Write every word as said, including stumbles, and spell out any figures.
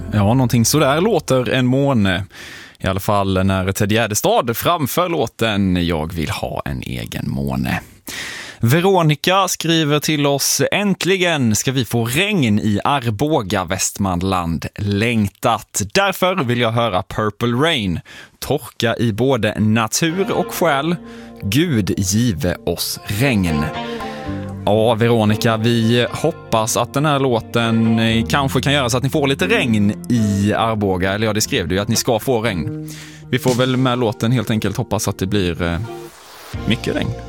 Ja, någonting så där låter en måne. I alla fall när Ted Gärdestad framför låten Jag vill ha en egen måne. Veronica skriver till oss: äntligen ska vi få regn i Arboga, Västmanland. Längtat. Därför vill jag höra Purple Rain. Torka i både natur och själ. Gud give oss regn. Ja, Veronica, vi hoppas att den här låten kanske kan göra så att ni får lite regn i Arboga. Eller ja, det skrev du ju att ni ska få regn. Vi får väl med låten helt enkelt hoppas att det blir mycket regn.